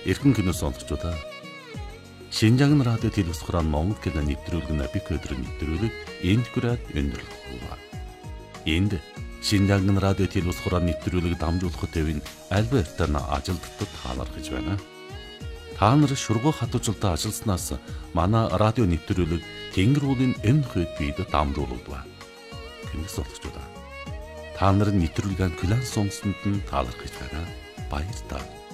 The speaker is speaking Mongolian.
Эрхэм кино сонсогчдоо Шинжаан радио телевиз хураан Монгол кино нэвтрүүлэг Набик өдрийн нэвтрүүлэг энд хүрээд өндөрлөхгүй. Энд Шинжаан радио телевиз хураан нэвтрүүлэг дамжуулахад төвийн Альбертана ажилтнууд таалар гэж байна. Та нар шургуу хатуужилтаа ажилласнаас манай радио нэвтрүүлэг Тэнгэр уулын энэ хэд бид дамжуулагдав. Кино сонсогчдоо та нарын нэвтрүүлгийн класс сонсонд нь таалар гэж байна. Баярлалаа.